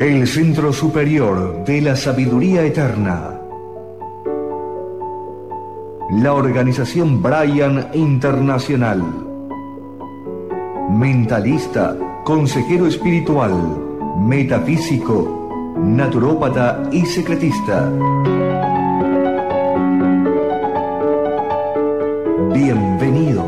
El Centro Superior de la Sabiduría Eterna. La Organización Brian Internacional. Mentalista, consejero espiritual, metafísico, naturópata y secretista. Bienvenidos.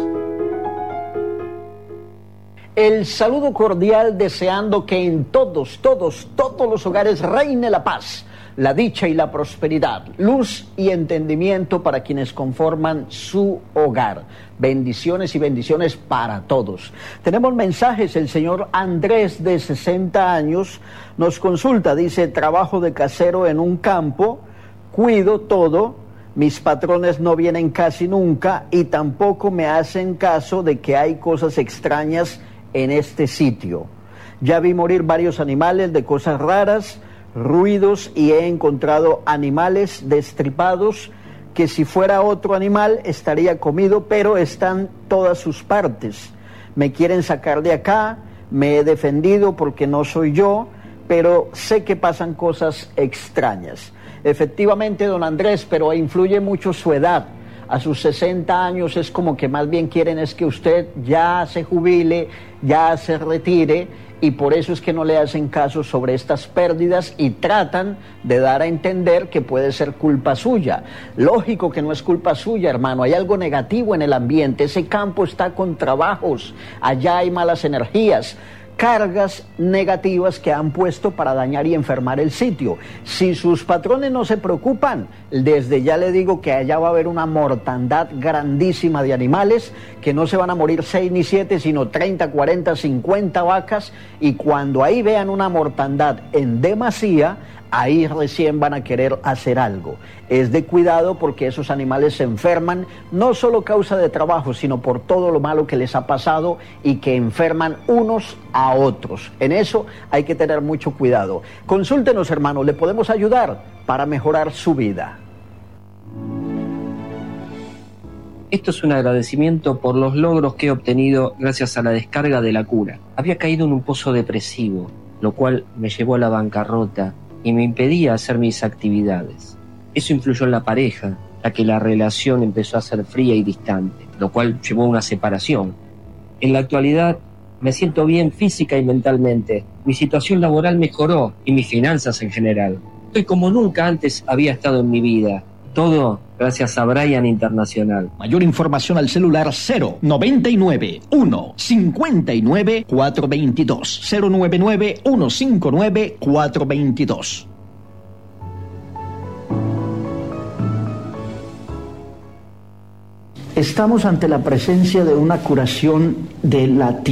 El saludo cordial deseando que en todos los hogares reine la paz, la dicha y la prosperidad, luz y entendimiento para quienes conforman su hogar. Bendiciones y bendiciones para todos. Tenemos mensajes. El señor Andrés, de 60 años, nos consulta. Dice: trabajo de casero en un campo, cuido todo, mis patrones no vienen casi nunca y tampoco me hacen caso de que hay cosas extrañas en este sitio. Ya vi morir varios animales de cosas raras, ruidos, y he encontrado animales destripados que si fuera otro animal estaría comido, pero están todas sus partes. Me quieren sacar de acá, me he defendido porque no soy yo, pero sé que pasan cosas extrañas. Efectivamente, don Andrés, pero influye mucho su edad. A sus 60 años es como que más bien quieren es que usted ya se jubile, ya se retire, y por eso es que no le hacen caso sobre estas pérdidas y tratan de dar a entender que puede ser culpa suya. Lógico que no es culpa suya, hermano. Hay algo negativo en el ambiente. Ese campo está con trabajos, allá hay malas energías, cargas negativas que han puesto para dañar y enfermar el sitio. Si sus patrones no se preocupan, desde ya le digo que allá va a haber una mortandad grandísima de animales, que no se van a morir 6 ni 7, sino 30, 40, 50 vacas, y cuando ahí vean una mortandad en demasía, ahí recién van a querer hacer algo. Es de cuidado porque esos animales se enferman, no solo causa de trabajo, sino por todo lo malo que les ha pasado y que enferman unos a otros. En eso hay que tener mucho cuidado. Consúltenos, hermano, le podemos ayudar para mejorar su vida. Esto es un agradecimiento por los logros que he obtenido gracias a la descarga de la cura. Había caído en un pozo depresivo, lo cual me llevó a la bancarrota y me impedía hacer mis actividades. Eso influyó en la pareja, ya que la relación empezó a ser fría y distante, lo cual llevó a una separación. En la actualidad me siento bien física y mentalmente. Mi situación laboral mejoró y mis finanzas en general. Estoy como nunca antes había estado en mi vida. Todo gracias a Brian Internacional. Mayor información al celular 099 159 422 099 159 422. Estamos ante la presencia de una curación de la